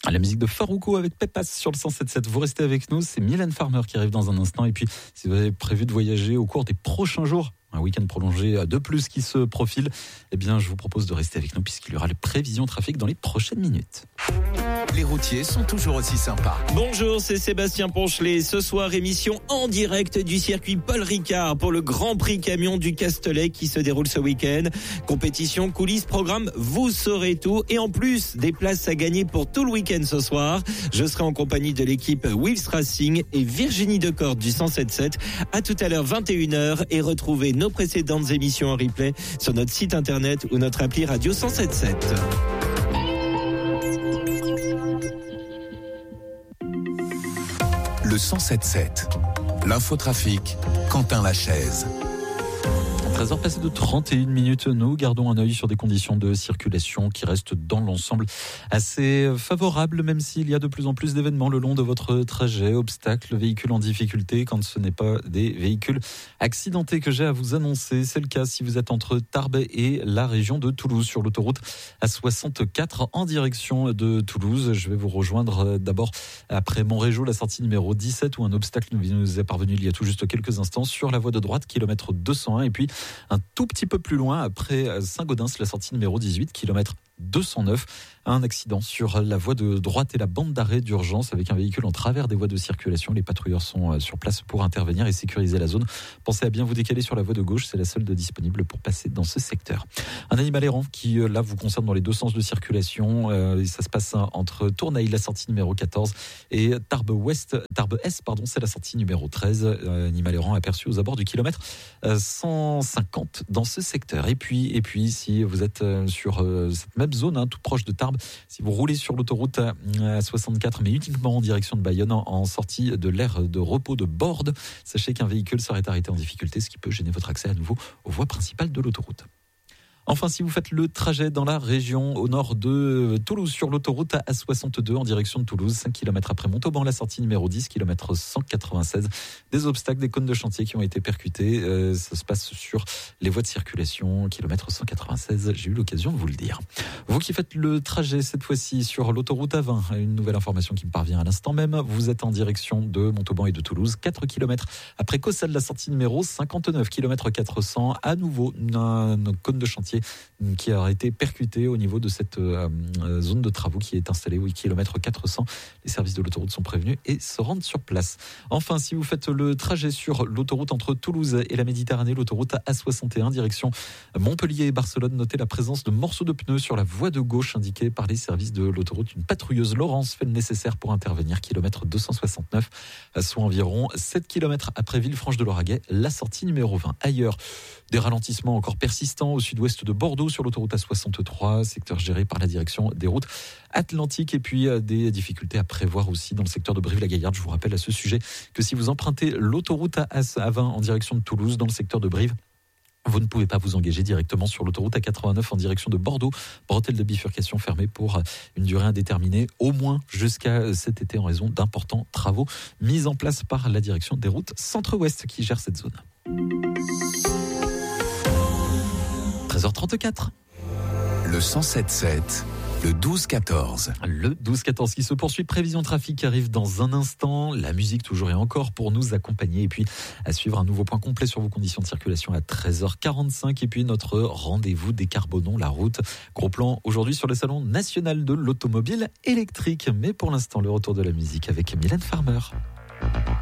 La musique de Farruko avec Pepas sur le 107.7. Vous restez avec nous, c'est Mylène Farmer qui arrive dans un instant. Et puis, si vous avez prévu de voyager au cours des prochains jours, un week-end prolongé de plus qui se profile, eh bien, je vous propose de rester avec nous puisqu'il y aura les prévisions trafic dans les prochaines minutes. Les routiers sont toujours aussi sympas. Bonjour, c'est Sébastien Ponchelet. Ce soir, émission en direct du circuit Paul Ricard pour le Grand Prix Camion du Castellet qui se déroule ce week-end. Compétition, coulisses, programme, vous saurez tout. Et en plus, des places à gagner pour tout le week-end ce soir. Je serai en compagnie de l'équipe Wheels Racing et Virginie Decorde du 107.7. À tout à l'heure, 21h, et retrouvez nos précédentes émissions en replay sur notre site internet ou notre appli Radio 107.7. Le 107.7, l'infotrafic, Quentin Lachaise. 13h passées de 31 minutes, nous gardons un œil sur des conditions de circulation qui restent dans l'ensemble assez favorables, même s'il y a de plus en plus d'événements le long de votre trajet, obstacles, véhicules en difficulté quand ce n'est pas des véhicules accidentés que j'ai à vous annoncer. C'est le cas si vous êtes entre Tarbes et la région de Toulouse sur l'autoroute A64 en direction de Toulouse. Je vais vous rejoindre d'abord après Montrégeau, la sortie numéro 17 où un obstacle nous est parvenu il y a tout juste quelques instants sur la voie de droite, kilomètre 201, et puis un tout petit peu plus loin, après Saint-Gaudens, la sortie numéro 18, kilomètre 209, un accident sur la voie de droite et la bande d'arrêt d'urgence avec un véhicule en travers des voies de circulation. Les patrouilleurs sont sur place pour intervenir et sécuriser la zone. Pensez à bien vous décaler sur la voie de gauche, c'est la seule de disponible pour passer dans ce secteur. Un animal errant qui là vous concerne dans les deux sens de circulation. Ça se passe entre Tourneil, la sortie numéro 14, et Tarbes-Est, c'est la sortie numéro 13. Animal errant aperçu aux abords du kilomètre 150 dans ce secteur. Et puis si vous êtes sur cette même zone, tout proche de Tarbes, si vous roulez sur l'autoroute A64, mais uniquement en direction de Bayonne, en sortie de l'aire de repos de Borde, sachez qu'un véhicule serait arrêté en difficulté, ce qui peut gêner votre accès à nouveau aux voies principales de l'autoroute. Enfin, si vous faites le trajet dans la région au nord de Toulouse sur l'autoroute A62 en direction de Toulouse, 5 km après Montauban, la sortie numéro 10, kilomètre 196, des obstacles, des cônes de chantier qui ont été percutés. Ça se passe sur les voies de circulation, kilomètre 196, j'ai eu l'occasion de vous le dire. Vous qui faites le trajet cette fois-ci sur l'autoroute A20, une nouvelle information qui me parvient à l'instant même, vous êtes en direction de Montauban et de Toulouse, 4 km après Cossal, la sortie numéro 59, kilomètre 400, à nouveau un cône de chantier qui a été percuté au niveau de cette zone de travaux qui est installée au kilomètre 400. Les services de l'autoroute sont prévenus et se rendent sur place. Enfin, si vous faites le trajet sur l'autoroute entre Toulouse et la Méditerranée, l'autoroute A61 direction Montpellier et Barcelone, notez la présence de morceaux de pneus sur la voie de gauche indiquée par les services de l'autoroute. Une patrouilleuse Laurence fait le nécessaire pour intervenir, kilomètre 269, soit environ 7 km après Villefranche-de-Lauragais, la sortie numéro 20. Ailleurs, des ralentissements encore persistants au sud-ouest de Bordeaux sur l'autoroute A63, secteur géré par la direction des routes atlantiques, et puis des difficultés à prévoir aussi dans le secteur de Brive-la-Gaillarde. Je vous rappelle à ce sujet que si vous empruntez l'autoroute A20 en direction de Toulouse dans le secteur de Brive, vous ne pouvez pas vous engager directement sur l'autoroute A89 en direction de Bordeaux. Bretelle de bifurcation fermée pour une durée indéterminée, au moins jusqu'à cet été en raison d'importants travaux mis en place par la direction des routes Centre-Ouest qui gère cette zone. 13h34. Le 107.7, le 12-14. Le 12-14 qui se poursuit. Prévision trafic qui arrive dans un instant. La musique toujours et encore pour nous accompagner. Et puis à suivre un nouveau point complet sur vos conditions de circulation à 13h45. Et puis notre rendez-vous décarbonons la route. Gros plan aujourd'hui sur le salon national de l'automobile électrique. Mais pour l'instant, le retour de la musique avec Mylène Farmer.